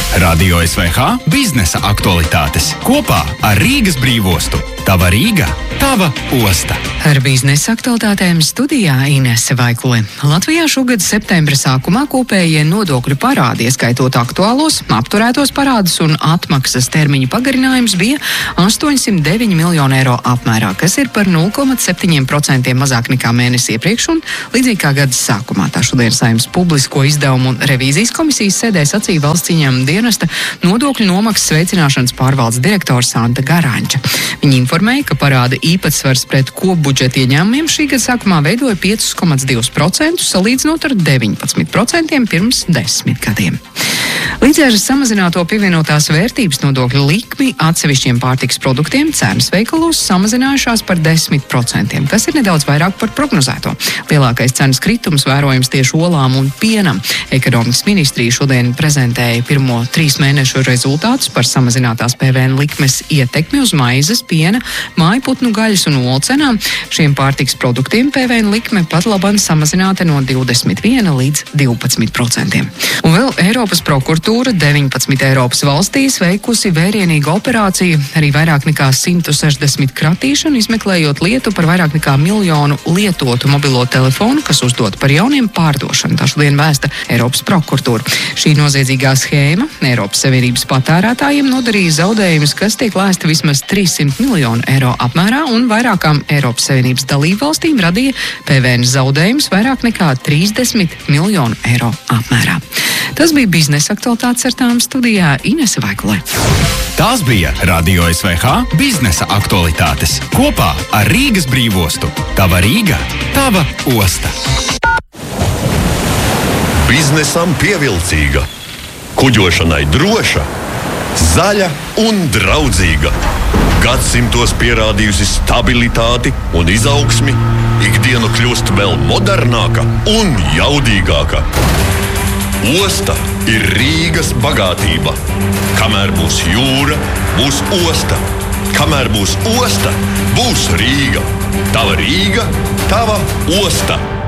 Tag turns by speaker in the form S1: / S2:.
S1: Radio SVH biznesa aktualitātes kopā ar Rīgas brīvostu. Tava Rīga, tava osta.
S2: Ar biznesa aktualitātēm studijā Inese Vaikule. Latvijā šogad septembra sākumā kopējie nodokļu parādi, ieskaitot aktuālos, apturētos parādus un atmaksas termiņu pagarinājums, bija 809 miljonu eiro apmērā, kas ir par 0,7% mazāk nekā mēnesi iepriekš un līdzīgi kā gada sākumā. Tā šodien Saeimas publisko izdevumu un revīzijas komisijas sēdē sacīja valsts ieņēmuma dienesta nodokļu nomaksas veicināšanas pārvaldes direktore Santa Garanča. Viņa informēja, ka parāda īpatsvars pret kopbudžeta ieņēmumiem šī gada sākumā veidoja 5,2%, salīdzinot ar 19% pirms 10 gadiem. Līdz ar samazināto pievienotās vērtības nodokļu likmi atsevišķiem pārtikas produktiem cenas veikalos samazinājušās par 10%, kas ir nedaudz vairāk par prognozēto. Lielākais cenas kritums vērojams tieši olām un pienam. Ekonomikas ministrija šodien prezentēja pirmo 3 mēnešu rezultātus par samazinātās PVN likmes ietekmi uz maizes, piena, mājputnu gaļas un olu cenām. Šiem pārtikas produktiem PVN likme pat labāk samazināta no 21 līdz 12%. Un vēl Eiropas prokuratūra 19 Eiropas valstīs veikusi vērienīgu operāciju, arī vairāk nekā 160 kratīšanu, izmeklējot lietu par vairāk nekā 1 miljonu lietotu mobilo telefonu, kas uzdot par jauniem pārdošanu. Tā šodien vēsta Eiropas prokuratūra. Šī noziedzīgā schēma Eiropas Savienības patērētājiem nodarīja zaudējumus, kas tiek lēsti vismaz 300 miljonu eiro apmērā, un vairākām Eiropas Savienības dalībvalstīm radīja PVN zaudējumus vairāk nekā 30 miljonu eiro apmērā. Tas bija biznesa aktualitātes ar tām studijā Inese Vaikule.
S1: Tās bija Radio SVH biznesa aktualitātes kopā ar Rīgas brīvostu. Tava Rīga, tava osta.
S3: Biznesam pievilcīga, kuģošanai droša, zaļa un draudzīga. Gadsimtos pierādījusi stabilitāti un izaugsmi, ikdiena kļūst vēl modernāka un jaudīgāka. Osta ir Rīgas bagātība. Kamēr būs jūra, būs osta. Kamēr būs osta, būs Rīga. Tava Rīga, tava osta.